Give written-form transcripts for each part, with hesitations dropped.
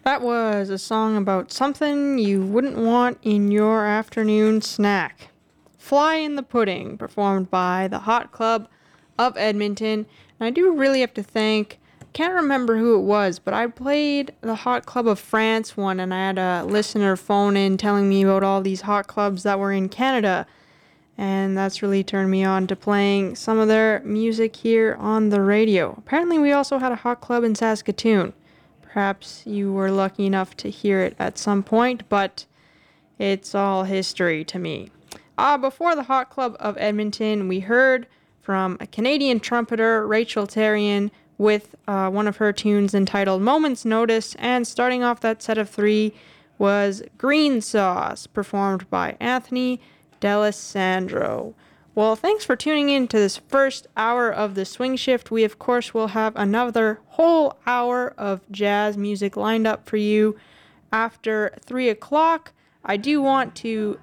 That was a song about something you wouldn't want in your afternoon snack. Fly in the Pudding, performed by the Hot Club of Edmonton. And I do really have to thank, can't remember who it was, but I played the Hot Club of France one, and I had a listener phone in telling me about all these hot clubs that were in Canada. And that's really turned me on to playing some of their music here on the radio. Apparently we also had a hot club in Saskatoon. Perhaps you were lucky enough to hear it at some point, but it's all history to me. Before the Hot Club of Edmonton, we heard from a Canadian trumpeter, Rachel Therrien, with one of her tunes entitled Moment's Notice, and starting off that set of three was Green Sauce, performed by Anthony D'Alessandro. Well, thanks for tuning in to this first hour of the Swing Shift. We, of course, will have another whole hour of jazz music lined up for you after 3 o'clock. I do want to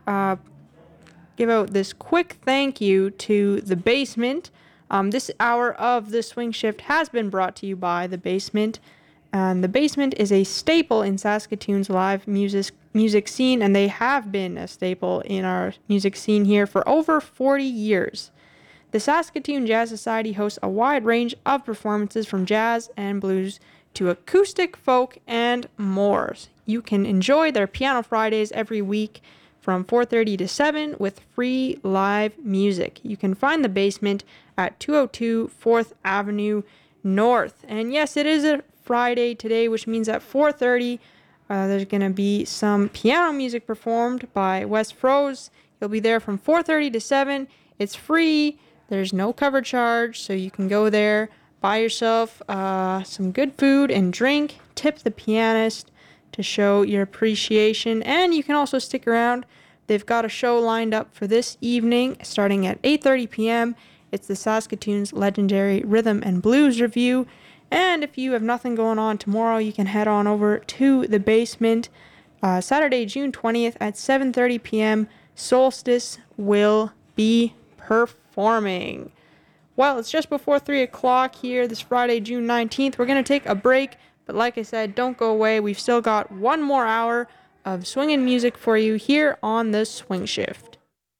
give out this quick thank you to The Basement. This hour of the Swing Shift has been brought to you by The Basement. And The Basement is a staple in Saskatoon's live music scene, and they have been a staple in our music scene here for over 40 years. The Saskatoon Jazz Society hosts a wide range of performances from jazz and blues to acoustic, folk, and more. You can enjoy their Piano Fridays every week from 4:30 to 7 with free live music. You can find The Basement at 202 4th Avenue North. And yes, it is a Friday today, which means at 4:30 there's going to be some piano music performed by Wes Froese. He'll be there from 4:30 to 7. It's free. There's no cover charge, so you can go there, buy yourself some good food and drink, tip the pianist to show your appreciation, and you can also stick around. They've got a show lined up for this evening starting at 8:30 p.m. It's the Saskatoon's legendary Rhythm and Blues Review. And if you have nothing going on tomorrow, you can head on over to The Basement Saturday, June 20th at 7:30 p.m. Solstice will be performing. Well, it's just before 3 o'clock here this Friday, June 19th. We're going to take a break, but like I said, don't go away. We've still got one more hour of swinging music for you here on the Swing Shift.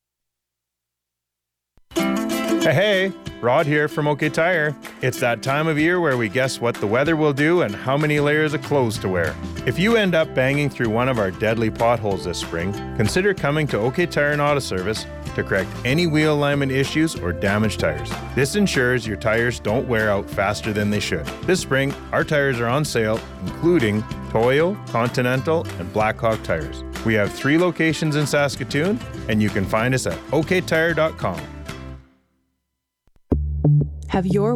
Hey, Rod here from OK Tire. It's that time of year where we guess what the weather will do and how many layers of clothes to wear. If you end up banging through one of our deadly potholes this spring, consider coming to OK Tire and Auto Service to correct any wheel alignment issues or damaged tires. This ensures your tires don't wear out faster than they should. This spring, our tires are on sale, including Toyo, Continental, and Blackhawk tires. We have 3 locations in Saskatoon, and you can find us at oktire.com. Have your